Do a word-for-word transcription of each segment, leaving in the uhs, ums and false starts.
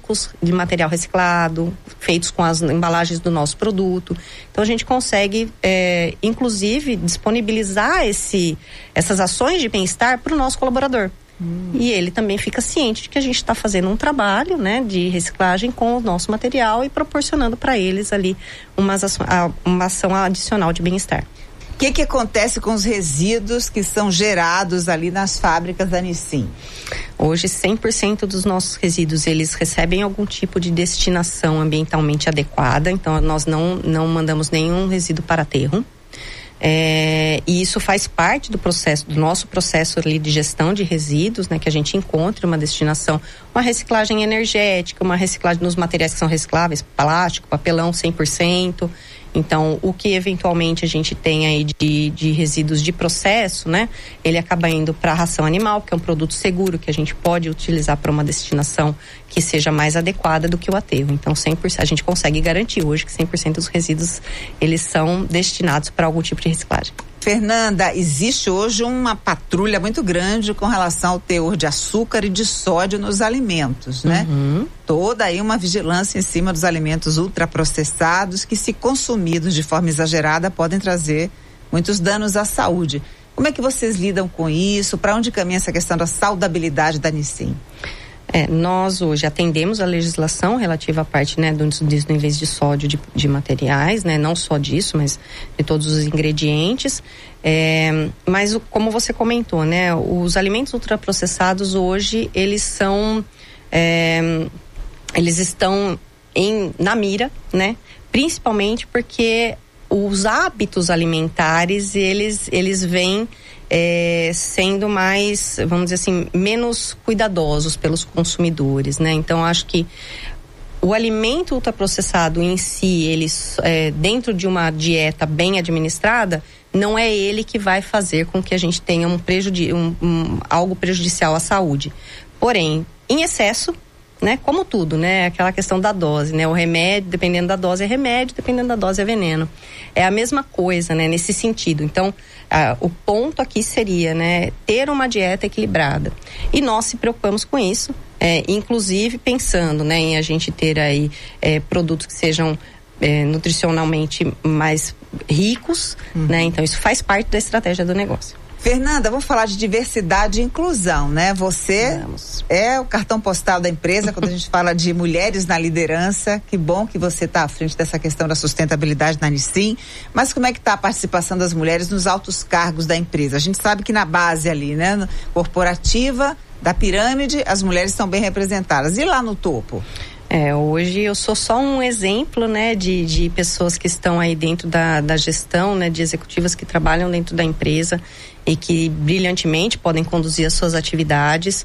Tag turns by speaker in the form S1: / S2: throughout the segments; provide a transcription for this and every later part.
S1: sacos de material reciclado, feitos com as embalagens do nosso produto. Então a gente consegue, é, inclusive, disponibilizar esse, essas ações de bem-estar para o nosso colaborador. Hum. E ele também fica ciente de que a gente está fazendo um trabalho, né, de reciclagem com o nosso material e proporcionando para eles ali uma ação, uma ação adicional de bem-estar.
S2: O que que acontece com os resíduos que são gerados ali nas fábricas da Nissin?
S1: Hoje, cem por cento dos nossos resíduos, eles recebem algum tipo de destinação ambientalmente adequada, então nós não, não mandamos nenhum resíduo para aterro. É, e isso faz parte do processo, do nosso processo ali de gestão de resíduos, né? Que a gente encontre uma destinação, uma reciclagem energética, uma reciclagem nos materiais que são recicláveis, plástico, papelão cem por cento. Então, o que eventualmente a gente tem aí de, de resíduos de processo, né? Ele acaba indo para a ração animal, que é um produto seguro que a gente pode utilizar para uma destinação que seja mais adequada do que o aterro. Então, cem por cento, a gente consegue garantir hoje que cem por cento dos resíduos, eles são destinados para algum tipo de reciclagem.
S2: Fernanda, existe hoje uma patrulha muito grande com relação ao teor de açúcar e de sódio nos alimentos, né? Uhum. Toda aí uma vigilância em cima dos alimentos ultraprocessados que, se consumidos de forma exagerada, podem trazer muitos danos à saúde. Como é que vocês lidam com isso? Para onde caminha essa questão da saudabilidade da Nissin?
S1: É, nós hoje atendemos a legislação relativa à parte, né, dos, dos níveis de sódio de, de materiais, né, não só disso, mas de todos os ingredientes. É, mas como você comentou, né, os alimentos ultraprocessados hoje, eles são, é, eles estão em, na mira, né, principalmente porque os hábitos alimentares, eles, eles vêm É, sendo mais, vamos dizer assim, menos cuidadosos pelos consumidores, né? Então, acho que o alimento ultraprocessado em si, ele, é, dentro de uma dieta bem administrada, não é ele que vai fazer com que a gente tenha um prejudi- um, um, algo prejudicial à saúde. Porém, em excesso, né? Como tudo, né? Aquela questão da dose, né? O remédio, dependendo da dose é remédio, dependendo da dose é veneno. É a mesma coisa, né? Nesse sentido. Então, ah, o ponto aqui seria, né? Ter uma dieta equilibrada. E nós se preocupamos com isso, é, inclusive pensando, né? Em a gente ter aí é, produtos que sejam é, nutricionalmente mais ricos, uhum. né? Então, isso faz parte da estratégia do negócio.
S2: Fernanda, vamos falar de diversidade e inclusão, né? Você vamos. é o cartão postal da empresa quando a gente fala de mulheres na liderança. Que bom que você está à frente dessa questão da sustentabilidade na Nissin. Mas como é que está a participação das mulheres nos altos cargos da empresa? A gente sabe que na base ali, né? Corporativa, da pirâmide, as mulheres estão bem representadas. E lá no topo?
S1: É, hoje eu sou só um exemplo, né, de, de pessoas que estão aí dentro da, da gestão, né, de executivas que trabalham dentro da empresa e que brilhantemente podem conduzir as suas atividades.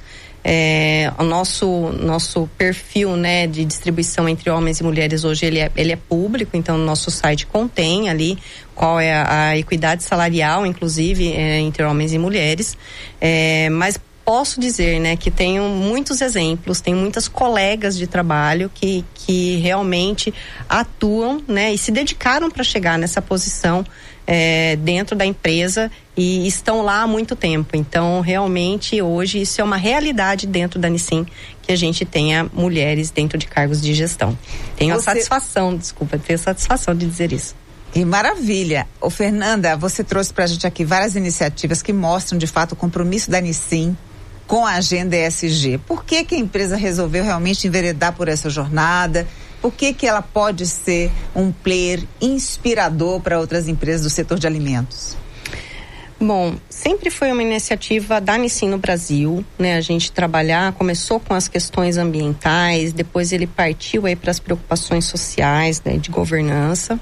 S1: É, o nosso, nosso perfil, né, de distribuição entre homens e mulheres hoje, ele é, ele é público, então o nosso site contém ali qual é a, a equidade salarial, inclusive, é, entre homens e mulheres, é, mas posso dizer, né, que tenho muitos exemplos, tenho muitas colegas de trabalho que, que realmente atuam, né, e se dedicaram para chegar nessa posição é, dentro da empresa e estão lá há muito tempo. Então, realmente, hoje, isso é uma realidade dentro da Nissin, que a gente tenha mulheres dentro de cargos de gestão. Tenho Você... a satisfação, desculpa, tenho a satisfação de dizer isso.
S2: Que maravilha! Ô, Fernanda, você trouxe pra gente aqui várias iniciativas que mostram, de fato, o compromisso da Nissin com a agenda E S G. Por que que a empresa resolveu realmente enveredar por essa jornada? Por que que ela pode ser um player inspirador para outras empresas do setor de alimentos?
S1: Bom, sempre foi uma iniciativa da Nissin no Brasil, né? A gente trabalhar, começou com as questões ambientais, depois ele partiu aí para as preocupações sociais, né, de governança.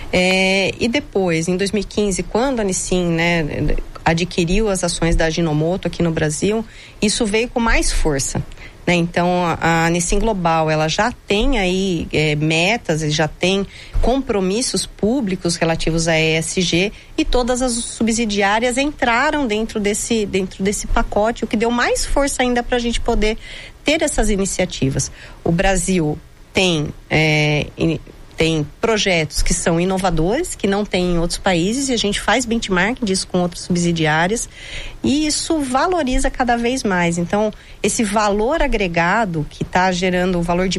S1: É, e depois, em dois mil e quinze, quando a Nissin, né, adquiriu as ações da Ajinomoto aqui no Brasil, isso veio com mais força. Né? Então, a, a Nissin Global, ela já tem aí é, metas, já tem compromissos públicos relativos à E S G e todas as subsidiárias entraram dentro desse, dentro desse pacote, o que deu mais força ainda para a gente poder ter essas iniciativas. O Brasil tem... É, in, tem projetos que são inovadores, que não tem em outros países, e a gente faz benchmark disso com outras subsidiárias, e isso valoriza cada vez mais. Então, esse valor agregado que está gerando, o valor de